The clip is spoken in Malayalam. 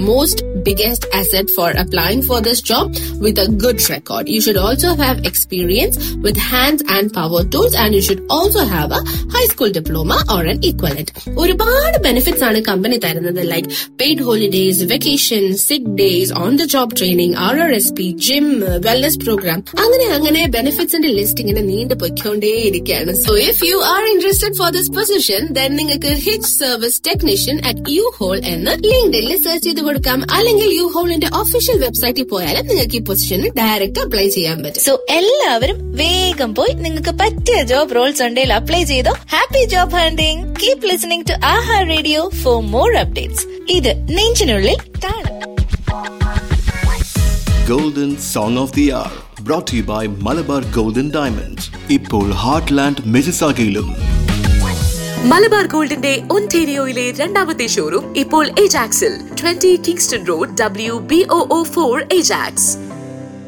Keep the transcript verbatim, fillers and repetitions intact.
most biggest asset for applying for this job with a good record. You should also have experience with hands and power tools, and you should also have a high school diploma or an equivalent. ഒരുപാട് ബെനിഫിറ്റ്സ് ആണ് കമ്പനി തരുന്നത്, ലൈക്ക് പെയ്ഡ് ഹോളിഡേസ്, വെക്കേഷൻ, സിക്ക് days, on the job training, R R S P, gym, wellness programme, അങ്ങനെ അങ്ങനെ ബെനിഫിറ്റ്സിന്റെ ലിസ്റ്റ് ഇങ്ങനെ നീണ്ടു പൊയ്ക്കൊണ്ടേയിരിക്കുകയാണ്. So if you are interested for this position, then നിങ്ങൾക്ക് hitch service technician at U whole എന്ന് ലിങ്ക്ഡിനിൽ സെർച്ച് ചെയ്ത് കൊടുക്കാം. അല്ലെങ്കിൽ യു ഹോളിന്റെ ഒഫീഷ്യൽ വെബ്സൈറ്റിൽ പോയാലും നിങ്ങൾക്ക് ഈ പൊസിഷന് ഡയറക്റ്റ് അപ്ലൈ ചെയ്യാൻ പറ്റും. സോ എല്ലാവരും വേഗം പോയി നിങ്ങൾക്ക് പറ്റിയ ജോബ് റോൾസ് ഉണ്ടെങ്കിൽ അപ്ലൈ ചെയ്തോ. Happy job hunting. Keep listening to Aaha radio for more updates. ഇത് നെഞ്ചിനുള്ളിൽ താളം. Golden Song of the Hour brought to you by Malabar Golden Diamonds. ഇപ്പോൾ ഹാർട്ട്ലാൻഡ് മിസിസാഗയിലും. മലബാർ ഗോൾഡിന്റെ ഒന്റേരിയോയിലെ രണ്ടാമത്തെ ഷോറൂം ഇപ്പോൾ ഏജാക്സിൽ, twenty Kingston road, W B O O four Ajax.